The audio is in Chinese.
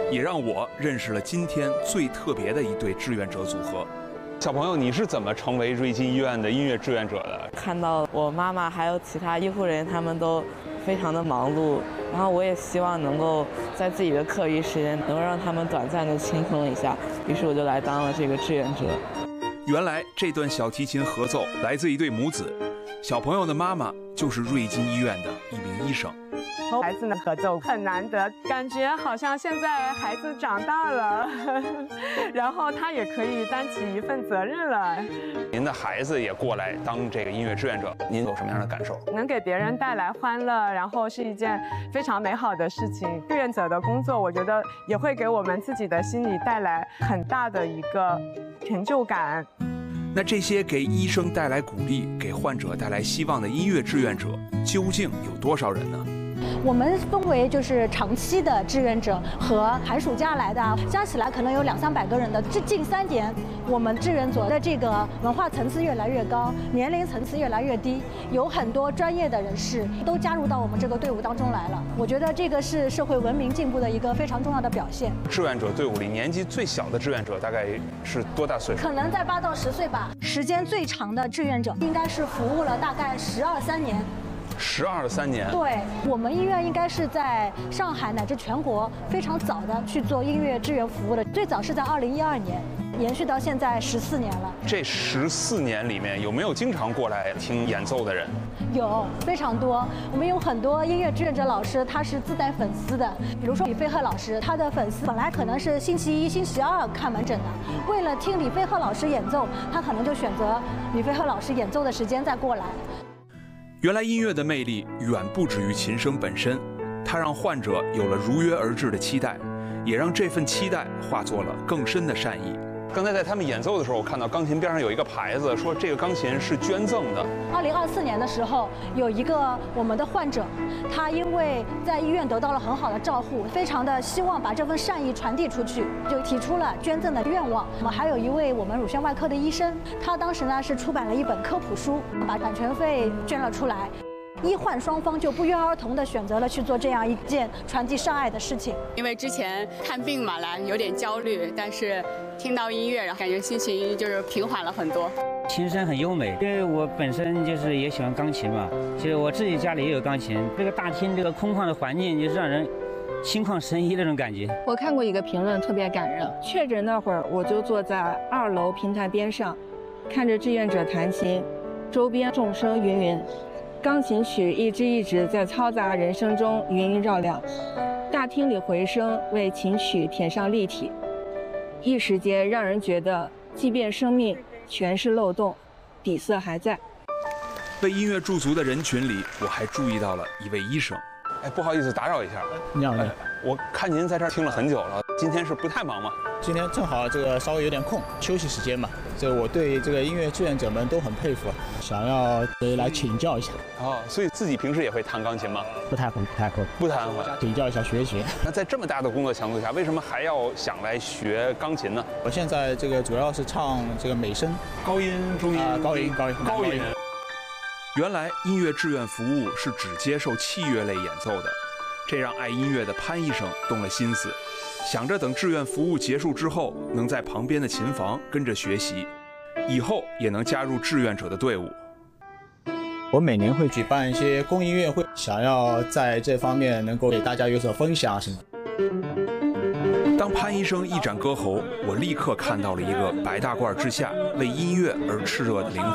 也让我认识了今天最特别的一对志愿者组合。小朋友，你是怎么成为瑞金医院的音乐志愿者的？ 看到我妈妈还有其他医护人员，他们都非常的忙碌，然后我也希望能够在自己的课余时间能够让他们短暂的轻松一下，于是我就来当了这个志愿者。 原来这段小提琴合奏来自一对母子，小朋友的妈妈就是瑞金医院的一名医生。 和孩子的合奏很难得，感觉好像现在孩子长大了，然后他也可以担起一份责任了。 您的孩子也过来当这个音乐志愿者，您有什么样的感受？ 能给别人带来欢乐，然后是一件非常美好的事情。志愿者的工作，我觉得也会给我们自己的心理带来很大的一个成就感。 那这些给医生带来鼓励、给患者带来希望的音乐志愿者，究竟有多少人呢？ 我们分为就是长期的志愿者和寒暑假来的，加起来可能有200-300个人的。这近3年，我们志愿者的这个文化层次越来越高，年龄层次越来越低，有很多专业的人士都加入到我们这个队伍当中来了。我觉得这个是社会文明进步的一个非常重要的表现。 志愿者队伍里年纪最小的志愿者大概是多大岁数？ 可能在8到10岁吧。时间最长的志愿者应该是服务了大概12-13年。 12-13年。 对，我们医院应该是在上海乃至全国非常早的去做音乐志愿服务的，最早是在2012年，延续到现在14年了。 这14年里面有没有经常过来听演奏的人？ 有，非常多。我们有很多音乐志愿者老师，他是自带粉丝的，比如说李飞鹤老师，他的粉丝本来可能是星期1、星期2看门诊的，为了听李飞鹤老师演奏，他可能就选择李飞鹤老师演奏的时间再过来。 原来音乐的魅力远不止于琴声本身，它让患者有了如约而至的期待，也让这份期待化作了更深的善意。刚才在他们演奏的时候，我看到钢琴边上有一个牌子，说这个钢琴是捐赠的。 2024年的时候，有一个我们的患者，他因为在医院得到了很好的照护，非常的希望把这份善意传递出去，就提出了捐赠的愿望。我们还有一位我们乳腺外科的医生，他当时呢是出版了一本科普书，把版权费捐了出来。医患双方就不约而同地选择了去做这样一件传递善爱的事情。 因为之前看病嘛来有点焦虑，但是听到音乐，然后感觉心情就是平缓了很多。 琴声很优美，因为我本身就是也喜欢钢琴嘛，其实我自己家里也有钢琴。这个大厅这个空旷的环境，就是让人心旷神怡那种感觉。 我看过一个评论特别感人，确诊那会儿我就坐在2楼平台边上，看着志愿者弹琴，周边众声芸芸。钢琴曲一支一支在嘈杂人声中云萦绕梁，大厅里回声为琴曲添上立体，一时间让人觉得，即便生命全是漏洞，底色还在。 为音乐驻足的人群里，我还注意到了一位医生。哎，不好意思打扰一下。 你好， 我看您在这儿听了很久了，今天是不太忙吗？ 今天正好这个稍微有点空，休息时间嘛。这我对这个音乐志愿者们都很佩服，想要来请教一下。 哦，所以自己平时也会弹钢琴吗？ 不太会， 不弹会， 请教一下学习。 那在这么大的工作强度下，为什么还要想来学钢琴呢？ 我现在这个主要是唱这个美声， 高音、中音、 高音。 原来音乐志愿服务是只接受器乐类演奏的，这让爱音乐的潘医生动了心思，想着等志愿服务结束之后，能在旁边的琴房跟着学习，以后也能加入志愿者的队伍。 我每年会举办一些公益音乐会，想要在这方面能够给大家有所分享什么。 当潘医生一展歌喉，我立刻看到了一个白大褂之下为音乐而炽热的灵魂。